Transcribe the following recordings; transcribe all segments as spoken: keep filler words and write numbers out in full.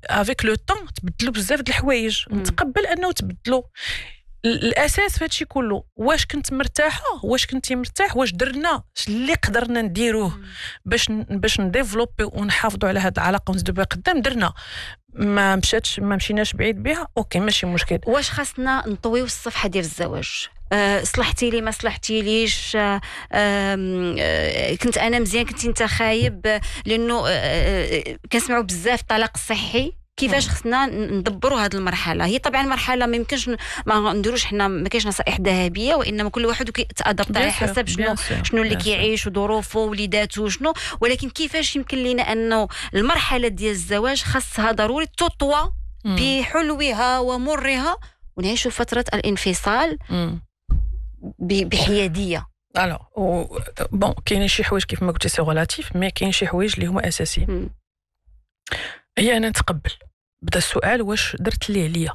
افيك لو طون تبدلوا بزاف د الحوايج، نتقبل انه تبدلوا. الاساس في هادشي كله واش كنت مرتاحه، واش كنتي مرتاح، واش درنا اللي قدرنا نديروه باش باش نديفلوبي ونحافظوا على هاد العلاقه ونزيدوا قدام، درنا. ما مشاتش ما مشيناش بعيد بها، اوكي ماشي مشكل. واش خاصنا نطويو الصفحه ديال الزواج؟ أه صلحتي لي ما صلحتي ليش، أه أه كنت انا مزيان كنت انت خايب، لانه أه كنسمعوا بزاف طلاق صحي. كيفاش خصنا ندبروا هذه المرحله؟ هي طبعا مرحله ما يمكنش ما نديروش حنا، ما كاينش نصائح ذهبيه، وانما كل واحد كيتادبط على حسب شنو شنو اللي كيعيش وظروفه ووليداته شنو. ولكن كيفاش يمكن لنا انه المرحله ديال الزواج خاصها ضروري تطوى بحلوها ومرها، ونعيشوا فتره الانفصال بحياديه. الو بون كاينين شي حوايج كيف ما قلتي سي ريلاتيف، مي كاين شي حوايج اللي هما اساسيين. هي انا نتقبل. بدا السؤال واش درت اللي عليا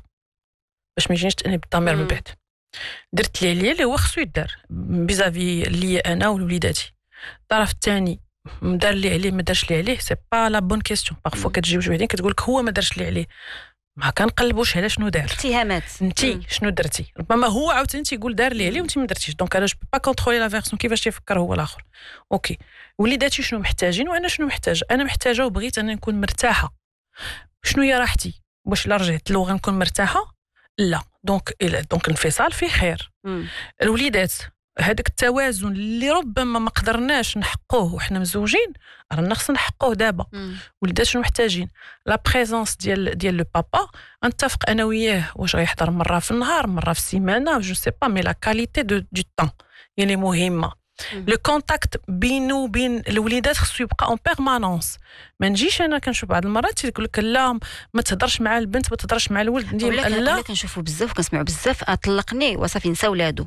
باش ما يجينيش تاني بالضمير من بعد. درت اللي عليا اللي هو خصو يدار بيزافي ليا انا ووليداتي. الطرف الثاني دار اللي عليه ما دارش اللي عليه، سي با لا بون كيسيون. بارفو كتجي وجه بعدين كتقول لك هو ما دارش اللي عليه، ما كنقلبوش على شنو دار. اتهامات انتي شنو درتي؟ ربما هو عاوتاني تيقول دار اللي عليه وانت ما درتيش. دونك انا جو با كونترولي لا فيرسون كيفاش تيفكر هو الاخر. اوكي وليداتي شنو محتاجين وانا شنو محتاج. انا محتاجه وبغيت انا نكون مرتاحه. شنو هي راحتي؟ واش لا رجعت له غنكون مرتاحه؟ لا. دونك دونك الانفصال فيه خير. مم. الوليدات هذاك التوازن اللي ربما ما قدرناش نحقوه وحنا مزوجين، رانا خصنا نحقوه دابا. وليدات شنو محتاجين؟ لا بريزونس ديال ديال لو بابا. نتفق انا وياه واش غيحضر مره في النهار مره في السيمانه، جو سي با، مي لا كاليتي دو دو طون هي اللي مهمه. لو كونتاكت بينه وبين الوليدات خصو يبقى اون بيرمانونس. ما نجيش انا كنشوف بعض المرات تيقول لك لا ما تهضرش مع البنت ما تهضرش مع الولد ديال لا. لا كنشوفوا بزاف كنسمعوا بزاف طلقني وصافي نسى ولادو،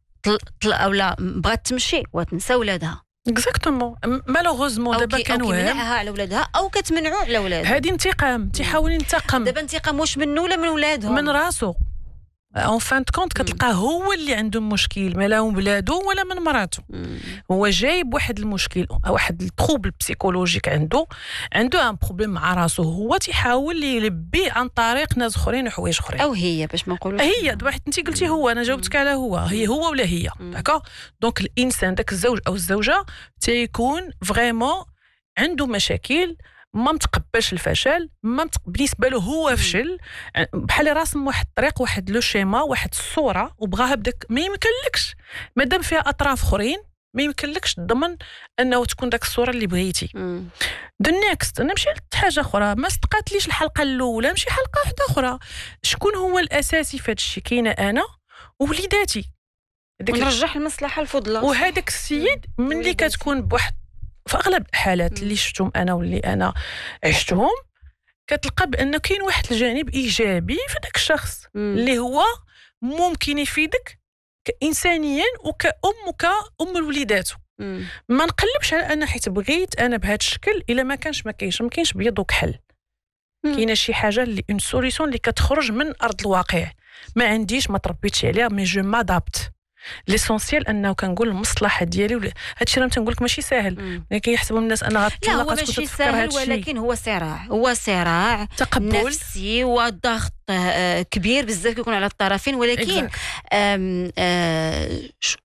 طلق اولا بغات تمشي وتنسى ولادها. اكزاكتومون. مالوغوزمون دابا كانوا منعها على ولادها او كتمنعوا على ولادها. هذه انتقام، تيحاول ينتقم. دابا انتقام واش منه ولا من ولادهم؟ من راسو. اون فان كونت كتلقاه هو اللي عنده مشكل، ما لا ولادو ولا من مراته. هو جايب واحد المشكل، واحد التروبل بسيكولوجيك عنده عنده ان بروبليم مع راسو، هو تيحاول يلبيه عن طريق ناس اخرين وحوايج اخرين. او هي باش ما نقولوش هي دابا حيت انت قلتي هو، انا جاوبتك على هو. هي هو ولا هي داكا. دونك الانسان داك الزوج او الزوجه تيكون فريمون عنده مشاكل، ما متقبلش الفشل، ما متق... بالنسبه له هو فشل، بحال راسم واحد الطريق واحد لو شيما واحد الصوره وبغاها بداك. ما يمكنلكش مادام فيها اطراف اخرين، ما يمكنلكش تضمن انه تكون داك الصوره اللي بغيتي. دو نيكست انا نمشي لحاجه اخرى. ما استقاتليش الحلقه الاولى، نمشي حلقه واحده اخرى. شكون هو الاساسي في هذا الشيء؟ كاينه انا ووليداتي. نرجح المصلحه الفضلى. وهذاك السيد ملي كتكون بواحد في اغلب الحالات اللي شفتهم انا واللي انا عشتهم، كتلقى بان كاين واحد الجانب ايجابي في داك الشخص مم. اللي هو ممكن يفيدك كانسانيا وكأم وكأم لوليداته. ما نقلبش على انا حيت بغيت انا بهذا الشكل، الا ما كانش ما كاينش ما كاينش بيض وكحل. كاينه شي حاجه اللي اون سوليسيون اللي كتخرج من ارض الواقع. ما عنديش ما تربيتش عليها، مي جو مادابت. ليسونسيال انه كنقول المصلحه ديالي ولا هادشي راه تنقول لك ماشي ساهل، ولكن يحسبوا الناس انا غتطلق. لا هو ماشي ساهل، ولكن هو صراع، هو صراع تقبل نفسي وضغط كبير بزاف كيكون على الطرفين. ولكن آم آم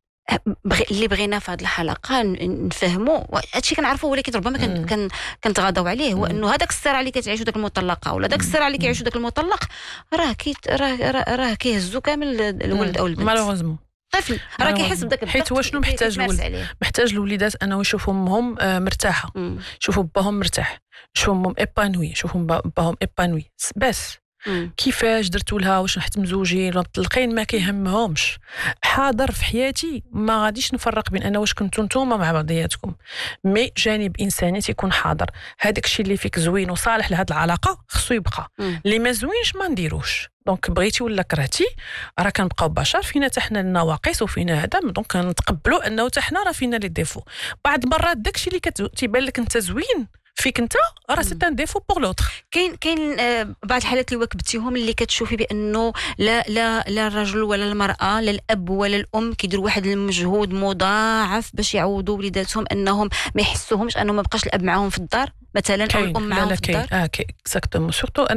اللي بغينا في هذه الحلقه نفهموا هادشي كنعرفوه، ولكن ربما كان كان كنتغاضوا عليه، هو انه هذاك الصراع اللي كتعيشوا داك المطلقه ولا داك الصراع اللي كيعيشوا داك المطلق راه كي راه راه كيهزوا كامل الولد او البنت. مالوغوزمون طفل راه كيحس بداك الضغط. حيت هو شنو محتاج الولد؟ محتاج الوليدات انه يشوفوا امهم مرتاحه، يشوفوا باهم مرتاح، يشوفوا امهم ايبانوي، يشوفوا باهم ايبانوي. بس مم. كيفاش درتوا لها، واش حنا مزوجين ولا مطلقين، ما كيهمهمش. حاضر في حياتي ما غاديش نفرق بين انا واش كنتو نتوما مع بعضياتكم، مي جانب انساني تيكون حاضر. هذاك الشيء اللي فيك زوين وصالح لهاد العلاقه خصو يبقى، اللي ما زوينش ما نديروش. دونك بغيتي ولا كرهتي راه كنبقاو بشر، فينا حتى حنا النواقص وفينا هذا. دونك نتقبلوا انه حتى حنا راه فينا لي ديفو. بعض المرات داكشي اللي كتبان لك انت زوين فيك انت راه سي ان ديفو بور لوتر. كاين كاين آه بعض الحالات اللي وكبتيهم اللي كتشوفي بانه لا لا لا الرجل ولا المراه لا الاب ولا الام كيديروا واحد المجهود مضاعف باش يعوضوا وليداتهم انهم ما يحسوهمش انه ما بقاش الاب معاهم في الدار مثلا او الام معاهم في الدار. اه كاين اكزاكتومون سورتو